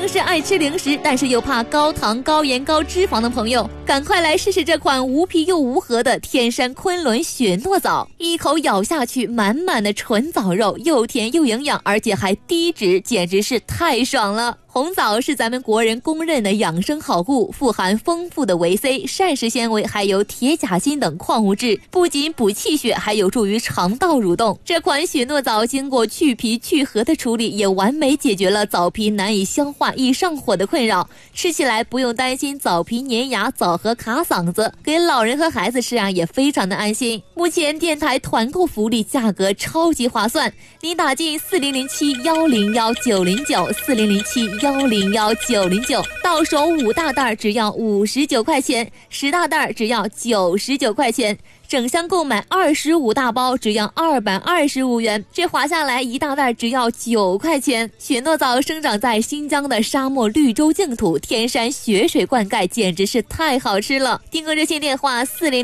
是爱吃零食，但是又怕高糖、高盐、高脂肪的朋友，赶快来试试这款无皮又无核的天山昆仑雪糯枣。一口咬下去，满满的纯枣肉，又甜又营养，而且还低脂，简直是太爽了。红枣是咱们国人公认的养生好物，富含丰富的维 C、膳食纤维，还有铁、钾、锌等矿物质，不仅补气血，还有助于肠道蠕动。这款雪糯枣经过去皮去核的处理，也完美解决了枣皮难以消化、易上火的困扰。吃起来不用担心枣皮粘牙、枣核卡嗓子，给老人和孩子吃啊也非常的安心。目前电台团购福利，价格超级划算，您打进4007-101-909，4007-101-909，到手5大袋只要59块钱，10大袋只要99块钱。整箱购买25大包只要225元，这划下来1大袋只要9块钱。雪糯枣生长在新疆的沙漠绿洲净土，天山雪水灌溉，简直是太好吃了。订购热线电话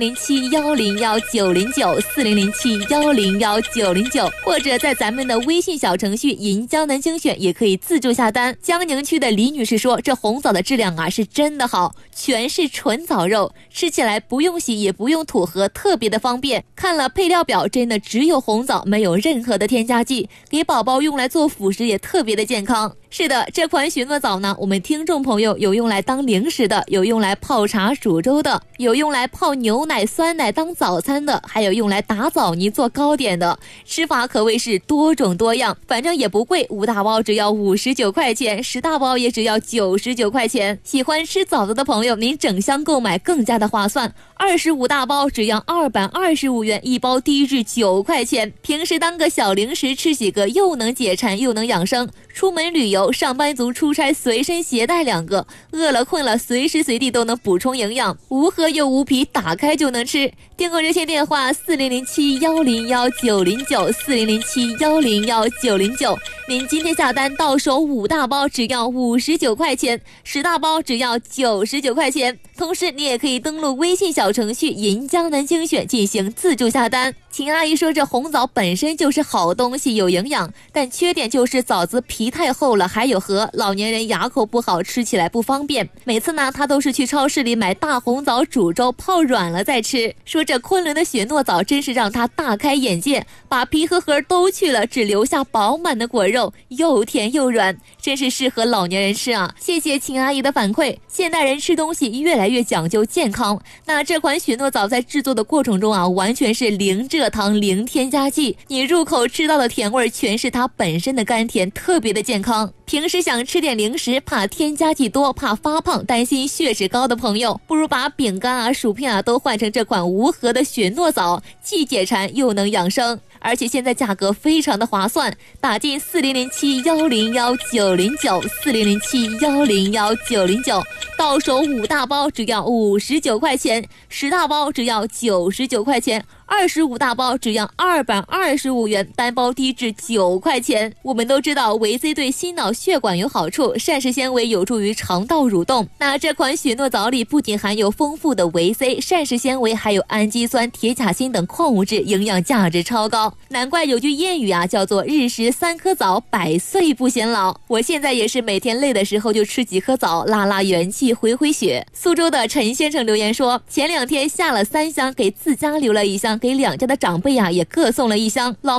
4007-101-909，4007-101-909，或者在咱们的微信小程序银江南精选也可以自助下单。江宁区的李女士说，这红枣的质量啊是真的好，全是纯枣肉，吃起来不用洗也不用吐核，特别的方便。看了配料表，真的只有红枣，没有任何的添加剂，给宝宝用来做辅食也特别的健康。是的，这款雪糯枣呢，我们听众朋友有用来当零食的，有用来泡茶煮粥的，有用来泡牛奶酸奶当早餐的，还有用来打枣泥做糕点的，吃法可谓是多种多样。反正也不贵，5大包只要59块钱，10大包也只要99块钱。喜欢吃枣子的朋友，您整箱购买更加的划算，25大包只要225元一包，低至9块钱。平时当个小零食吃几个，又能解馋又能养生。出门旅游，上班族出差随身携带2个，饿了困了随时随地都能补充营养，无核又无皮，打开就能吃。订购热线电话4007-101-909，4007-101-909，您今天下单到手5大包只要59块钱，10大包只要99块钱。同时你也可以登录微信小程序银江南精选进行自助下单。秦阿姨说，这红枣本身就是好东西，有营养，但缺点就是枣子皮太厚了，还有核，老年人牙口不好，吃起来不方便。每次呢，她都是去超市里买大红枣煮粥，泡软了再吃。说这昆仑的雪糯枣真是让她大开眼界，把皮和核都去了，只留下饱满的果肉，又甜又软，真是适合老年人吃啊！谢谢秦阿姨的反馈。现代人吃东西越来越讲究健康，那这款雪糯枣在制作的过程中啊，完全是零蔗糖、零添加剂，你入口吃到的甜味全是它本身的甘甜，特别的健康。平时想吃点零食，怕添加剂多，怕发胖，担心血脂高的朋友，不如把饼干啊、薯片啊都换成这款无核的雪糯枣，既解馋又能养生。而且现在价格非常的划算，打进4007-101-909，4007-101-909，到手5大包只要59块钱，10大包只要99块钱，25大包只要225元，单包低至9块钱。我们都知道维 C 对心脑血管有好处，膳食纤维有助于肠道蠕动。那这款雪糯枣里不仅含有丰富的维 C、膳食纤维，还有氨基酸、铁、钾、锌等矿物质，营养价值超高。难怪有句谚语啊，叫做日食3颗枣，100岁不显老。我现在也是每天累的时候就吃几颗枣，拉拉元气，回回血。苏州的陈先生留言说，前2天下了3箱，给自家留了1箱，给2家的长辈啊也各送了1箱。老